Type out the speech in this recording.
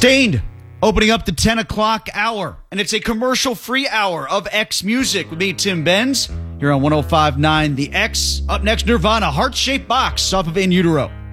Stained opening up the 10 o'clock hour, and it's a commercial-free hour of X Music with me, Tim Benz, here on 105.9 The X. Up next, Nirvana, Heart-Shaped Box off of In Utero.